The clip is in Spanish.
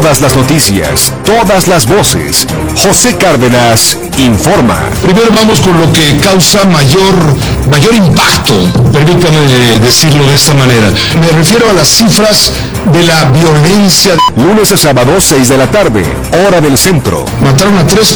Todas las noticias, todas las voces. José Cárdenas informa. Primero vamos con lo que causa mayor impacto, permítame decirlo de esta manera. Me refiero a las cifras de la violencia. Lunes a sábado, 6 de la tarde, hora del centro. Mataron a 3